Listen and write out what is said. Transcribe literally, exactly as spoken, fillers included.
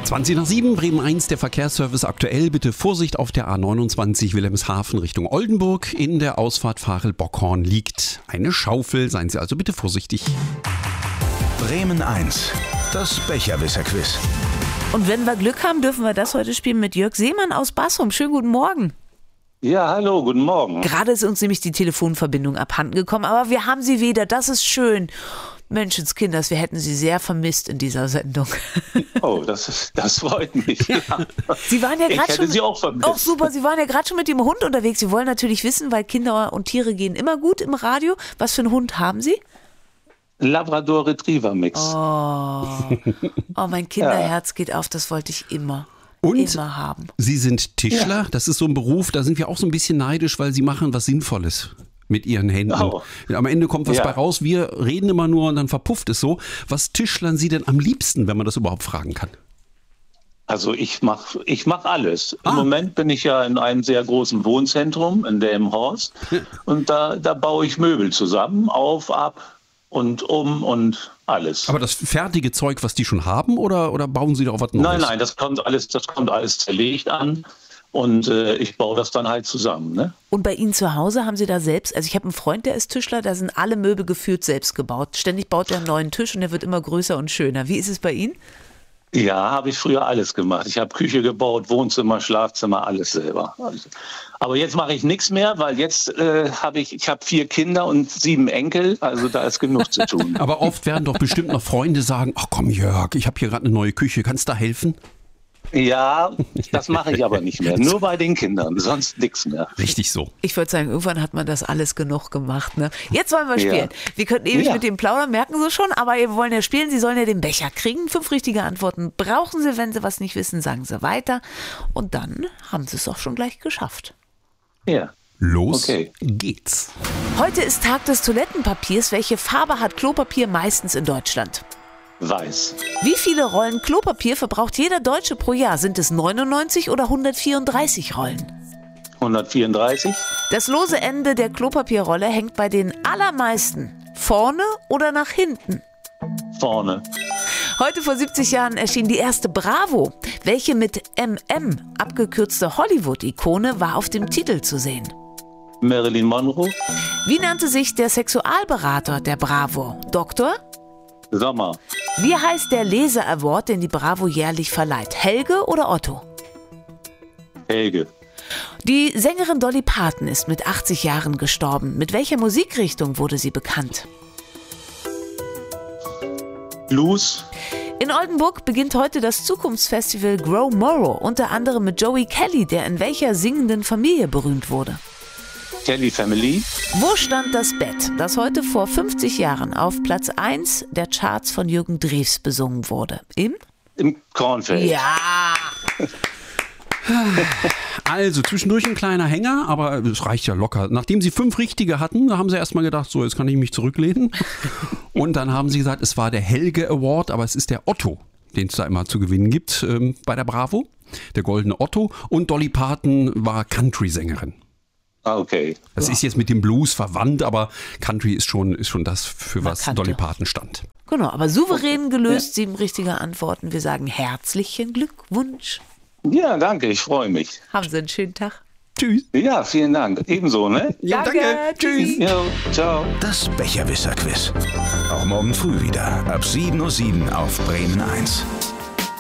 zwanzig nach sieben, Bremen eins, der Verkehrsservice aktuell. Bitte Vorsicht auf der A neunundzwanzig Wilhelmshaven Richtung Oldenburg. In der Ausfahrt Varel-Bockhorn liegt eine Schaufel. Seien Sie also bitte vorsichtig. Bremen eins, das Becherwisser-Quiz. Und wenn wir Glück haben, dürfen wir das heute spielen mit Jörg Seemann aus Bassum. Schönen guten Morgen. Ja, hallo, guten Morgen. Gerade ist uns nämlich die Telefonverbindung abhanden gekommen, aber wir haben sie wieder, das ist schön. Menschenskinders, wir hätten sie sehr vermisst in dieser Sendung. Oh, das, ist, das freut mich. Ja. Sie waren ja ich gerade hätte schon. Sie auch vermisst. Oh, super, Sie waren ja gerade schon mit dem Hund unterwegs. Sie wollen natürlich wissen, weil Kinder und Tiere gehen immer gut im Radio. Was für einen Hund haben Sie? Labrador Retriever Mix. Oh, oh mein Kinderherz geht auf, das wollte ich immer. Und immer haben. Sie sind Tischler, Ja. Das ist so ein Beruf, da sind wir auch so ein bisschen neidisch, weil Sie machen was Sinnvolles mit Ihren Händen. Oh. Am Ende kommt was Ja. bei raus, wir reden immer nur und dann verpufft es so. Was tischlern Sie denn am liebsten, wenn man das überhaupt fragen kann? Also ich mache ich mach alles. Ah. Im Moment bin ich ja in einem sehr großen Wohnzentrum in Delmenhorst und da, da baue ich Möbel zusammen, auf, ab und um und alles. Aber das fertige Zeug, was die schon haben, oder, oder bauen Sie da auch was Neues? Nein, nein, das kommt alles, das kommt alles zerlegt an und äh, ich baue das dann halt zusammen. Ne? Und bei Ihnen zu Hause haben Sie da selbst, also ich habe einen Freund, der ist Tischler, da sind alle Möbel gefühlt selbst gebaut. Ständig baut er einen neuen Tisch und der wird immer größer und schöner. Wie ist es bei Ihnen? Ja, habe ich früher alles gemacht. Ich habe Küche gebaut, Wohnzimmer, Schlafzimmer, alles selber. Also, aber jetzt mache ich nichts mehr, weil jetzt äh, habe ich, ich habe vier Kinder und sieben Enkel, also da ist genug zu tun. Aber oft werden doch bestimmt noch Freunde sagen, ach komm Jörg, ich habe hier gerade eine neue Küche, kannst du da helfen? Ja, das mache ich aber nicht mehr. Nur bei den Kindern, sonst nichts mehr. Richtig so. Ich würde sagen, irgendwann hat man das alles genug gemacht. Ne? Jetzt wollen wir spielen. Ja. Wir könnten ewig Ja. mit dem plaudern, merken Sie schon, aber wir wollen ja spielen. Sie sollen ja den Becher kriegen. Fünf richtige Antworten brauchen Sie. Wenn Sie was nicht wissen, sagen Sie weiter. Und dann haben Sie es auch schon gleich geschafft. Ja. Los Okay. geht's. Heute ist Tag des Toilettenpapiers. Welche Farbe hat Klopapier meistens in Deutschland? Weiß. Wie viele Rollen Klopapier verbraucht jeder Deutsche pro Jahr? Sind es neunundneunzig oder hundertvierunddreißig Rollen? hundertvierunddreißig. Das lose Ende der Klopapierrolle hängt bei den allermeisten vorne oder nach hinten. Vorne. Heute vor siebzig Jahren erschien die erste Bravo. Welche mit M M abgekürzte Hollywood-Ikone war auf dem Titel zu sehen? Marilyn Monroe. Wie nannte sich der Sexualberater der Bravo? Doktor? Sommer. Wie heißt der Leser-Award, den die Bravo jährlich verleiht? Helge oder Otto? Helge. Die Sängerin Dolly Parton ist mit achtzig Jahren gestorben. Mit welcher Musikrichtung wurde sie bekannt? Blues. In Oldenburg beginnt heute das Zukunftsfestival Grow Morrow, unter anderem mit Joey Kelly, der in welcher singenden Familie berühmt wurde. Kelly Family. Wo stand das Bett, das heute vor fünfzig Jahren auf Platz eins der Charts von Jürgen Drews besungen wurde? Im? Im Kornfeld. Ja! Also zwischendurch ein kleiner Hänger, aber es reicht ja locker. Nachdem Sie fünf Richtige hatten, da haben Sie erstmal gedacht, so jetzt kann ich mich zurücklehnen. Und dann haben Sie gesagt, es war der Helge Award, aber es ist der Otto, den es da immer zu gewinnen gibt ähm, bei der Bravo. Der goldene Otto. Und Dolly Parton war Country-Sängerin. Ah, okay. Das ist jetzt mit dem Blues verwandt, aber Country ist schon, ist schon das, für was Markante. Dolly Parton stand. Genau, aber souverän gelöst, sieben richtige Antworten. Wir sagen herzlichen Glückwunsch. Ja, danke, ich freue mich. Haben Sie einen schönen Tag. Tschüss. Ja, vielen Dank. Ebenso, ne? Ja, Danke. Tschüss. Jo, ciao. Das Becherwisser-Quiz. Auch morgen früh wieder ab sieben Uhr sieben auf Bremen eins.